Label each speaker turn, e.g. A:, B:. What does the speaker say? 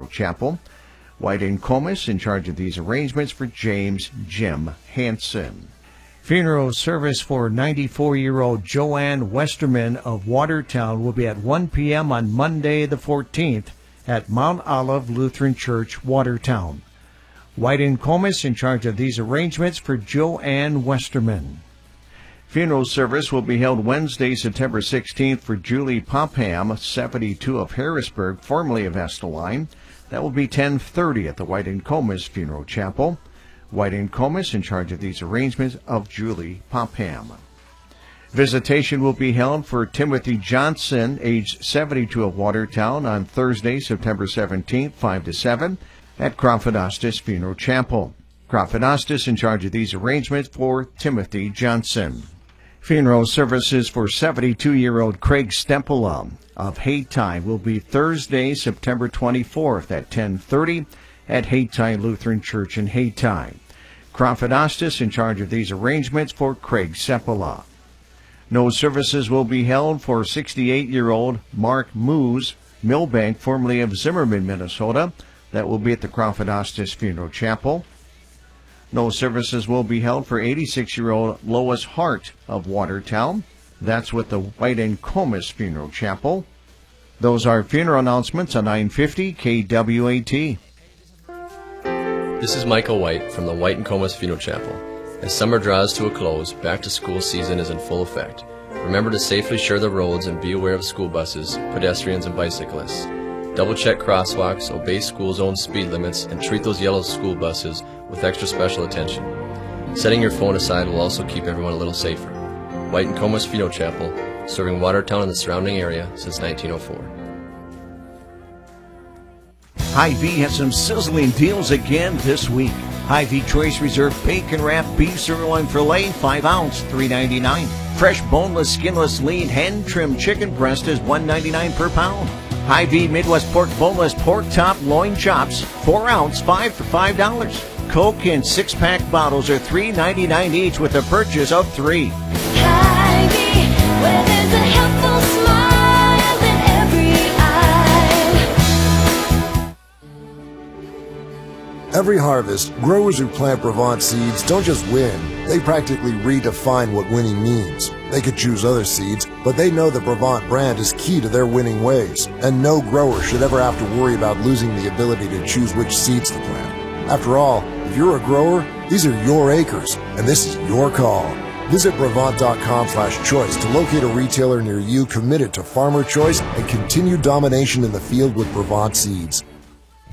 A: Chapel. White and Comus in charge of these arrangements for James Jim Hansen. Funeral service for 94-year-old Joanne Westerman of Watertown will be at 1 p.m. on Monday the 14th at Mount Olive Lutheran Church, Watertown. White and Comus in charge of these arrangements for Joanne Westerman. Funeral service will be held Wednesday, September 16th for Julie Popham, 72 of Harrisburg, formerly of Estelline. That will be 10:30 at the White and Comus Funeral Chapel. White and Comus in charge of these arrangements of Julie Popham. Visitation will be held for Timothy Johnson, age 72 of Watertown, on Thursday, September 17th, 5 to 7, at Crawford Ostis Funeral Chapel. Crawford Ostis in charge of these arrangements for Timothy Johnson. Funeral services for 72-year-old Craig Stempela of Hayti will be Thursday, September 24th at 10:30 at Hayti Lutheran Church in Hayti. Crawford Ostis in charge of these arrangements for Craig Stempela. No services will be held for 68-year-old Mark Moose, Milbank, formerly of Zimmerman, Minnesota. That will be at the Crawford Ostis Funeral Chapel. No services will be held for 86-year-old Lois Hart of Watertown. That's with the White and Comus Funeral Chapel. Those are funeral announcements on 950 KWAT.
B: This is Michael White from the White and Comus Funeral Chapel. As summer draws to a close, back-to-school season is in full effect. Remember to safely share the roads and be aware of school buses, pedestrians, and bicyclists. Double-check crosswalks, obey school zone speed limits, and treat those yellow school buses with extra special attention. Setting your phone aside will also keep everyone a little safer. White and Comus Funeral Chapel, serving Watertown and the surrounding area since 1904.
A: Hy-Vee has some sizzling deals again this week. Hy-Vee Choice Reserve Bacon Wrap Beef Sirloin Filet, 5 ounce, $3.99. Fresh boneless, skinless, lean, hand-trimmed chicken breast is $1.99 per pound. Hy-Vee Midwest Pork Boneless Pork Top Loin Chops, 4 ounce, 5 for $5. Coke in 6-pack bottles are $3.99 each with a purchase of 3.
C: Hy-Vee, where there's a helpful smile in every eye.
D: Every harvest, growers who plant Brevant seeds don't just win, they practically redefine what winning means. They could choose other seeds, but they know the Brevant brand is key to their winning ways, and no grower should ever have to worry about losing the ability to choose which seeds to plant. After all, if you're a grower, these are your acres, and this is your call. Visit Brevant.com/choice to locate a retailer near you committed to farmer choice and continued domination in the field with Brevant seeds.